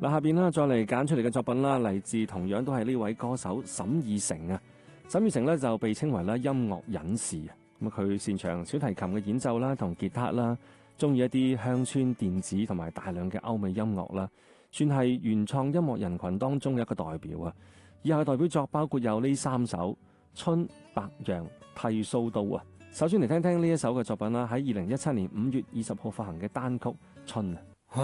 嗱，下邊啦，再嚟揀出嚟嘅作品啦，嚟自同樣都係呢位歌手沈以誠啊。沈以誠咧就被稱為咧音樂隱士啊。咁佢擅長小提琴嘅演奏啦，同吉他啦，中意一啲鄉村電子同埋大量嘅歐美音樂啦，算係原創音樂人群當中嘅一個代表啊。以下嘅代表作包括有呢3首《春》、《白楊》、《剃鬚刀》啊。首先嚟聽聽呢一首嘅作品啦，喺2017年5月20號發行嘅單曲《春》啊。